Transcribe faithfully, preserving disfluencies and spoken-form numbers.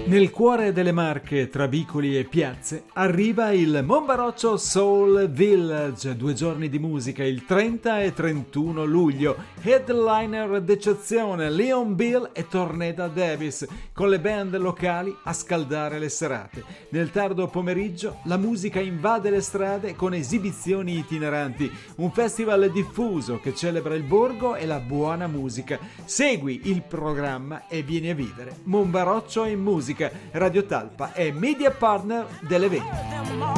Nel cuore delle Marche, tra vicoli e piazze, arriva il Monbaroccio Soul Village, due giorni di musica il trenta e trentuno luglio, headliner d'eccezione Leon Bill e Torneda Davis, con le band locali a scaldare le serate. Nel tardo pomeriggio la musica invade le strade con esibizioni itineranti, un festival diffuso che celebra il borgo e la buona musica. Segui il programma e vieni a vivere Monbaroccio in musica. Radio Talpa è media partner dell'evento.